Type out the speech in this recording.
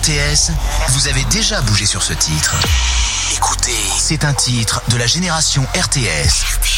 RTS, vous avez déjà bougé sur ce titre. Écoutez, c'est un titre de la génération RTS.